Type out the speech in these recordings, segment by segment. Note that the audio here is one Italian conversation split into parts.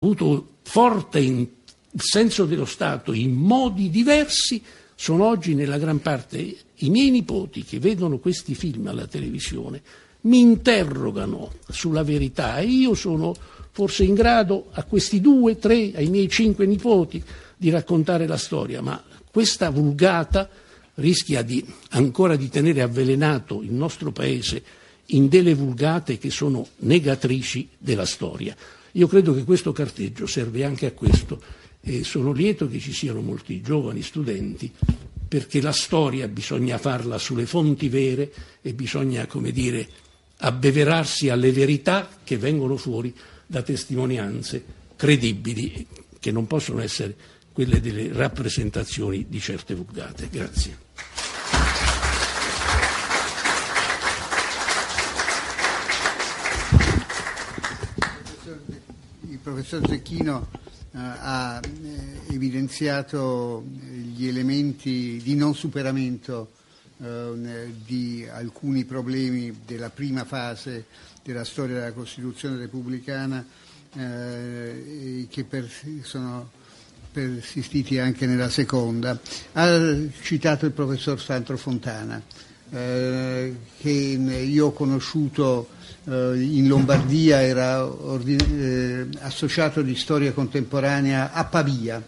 avuto forte il senso dello Stato in modi diversi, sono oggi nella gran parte i miei nipoti che vedono questi film alla televisione, mi interrogano sulla verità e io sono forse in grado a questi 2, 3, ai miei 5 nipoti di raccontare la storia, ma questa vulgata rischia ancora di tenere avvelenato il nostro paese in delle vulgate che sono negatrici della storia. Io credo che questo carteggio serve anche a questo e sono lieto che ci siano molti giovani studenti, perché la storia bisogna farla sulle fonti vere e bisogna, come dire, abbeverarsi alle verità che vengono fuori da testimonianze credibili che non possono essere quelle delle rappresentazioni di certe vulgate. Grazie. Il professor Zecchino ha evidenziato gli elementi di non superamento di alcuni problemi della prima fase della storia della Costituzione repubblicana che sono persistiti anche nella seconda. Ha citato il professor Sandro Fontana, che io ho conosciuto in Lombardia, era associato di storia contemporanea a Pavia,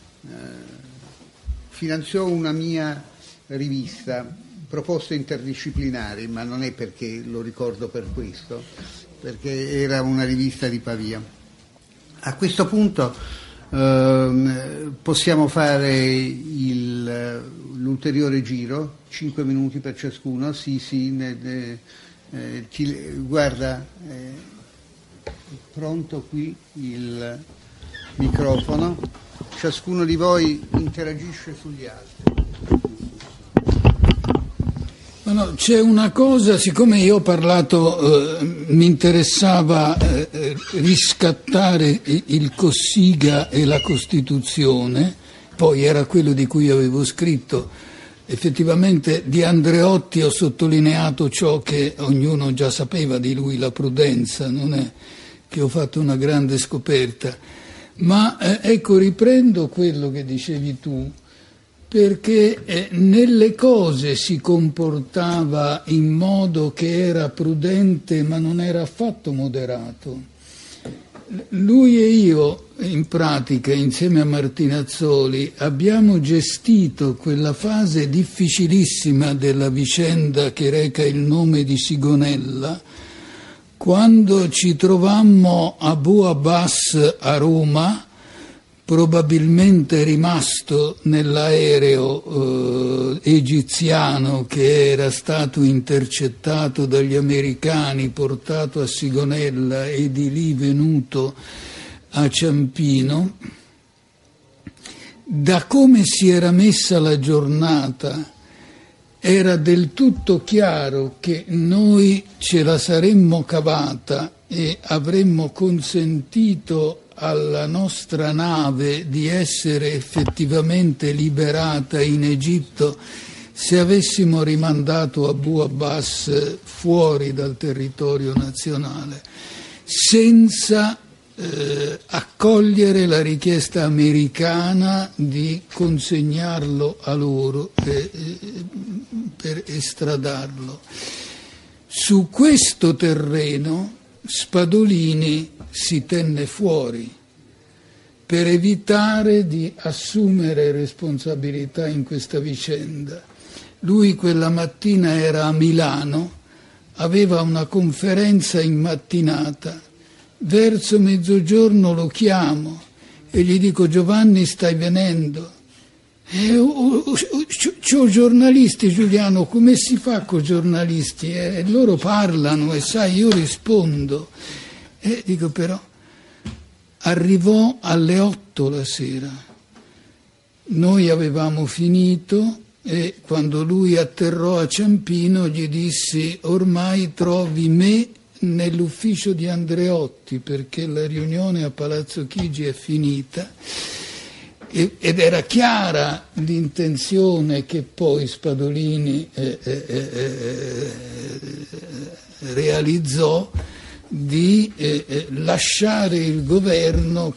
finanziò una mia rivista, Proposte interdisciplinari, ma non è perché lo ricordo per questo, perché era una rivista di Pavia. A questo punto possiamo fare l'ulteriore giro, 5 minuti per ciascuno. Guarda, pronto qui il microfono, ciascuno di voi interagisce sugli altri. No, c'è una cosa, siccome io ho parlato, mi interessava riscattare il Cossiga e la Costituzione, poi era quello di cui avevo scritto. Effettivamente di Andreotti ho sottolineato ciò che ognuno già sapeva di lui, la prudenza, non è che ho fatto una grande scoperta. Ma ecco, riprendo quello che dicevi tu, perché nelle cose si comportava in modo che era prudente ma non era affatto moderato. Lui e io, in pratica, insieme a Martinazzoli, abbiamo gestito quella fase difficilissima della vicenda che reca il nome di Sigonella, quando ci trovammo a Abu Abbas a Roma, probabilmente rimasto nell'aereo egiziano che era stato intercettato dagli americani, portato a Sigonella e di lì venuto a Ciampino. Da come si era messa la giornata era del tutto chiaro che noi ce la saremmo cavata e avremmo consentito alla nostra nave di essere effettivamente liberata in Egitto se avessimo rimandato Abu Abbas fuori dal territorio nazionale, senza accogliere la richiesta americana di consegnarlo a loro per estradarlo. Su questo terreno Spadolini si tenne fuori per evitare di assumere responsabilità in questa vicenda. Lui quella mattina era a Milano, aveva una conferenza in mattinata. Verso mezzogiorno lo chiamo e gli dico: Giovanni, stai venendo? C'ho giornalisti, Giuliano, come si fa con i giornalisti? Loro parlano e sai, io rispondo. Dico però, arrivò alle 8 la sera, noi avevamo finito e quando lui atterrò a Ciampino gli dissi: ormai trovi me nell'ufficio di Andreotti perché la riunione a Palazzo Chigi è finita. Ed era chiara l'intenzione che poi Spadolini realizzò di lasciare il governo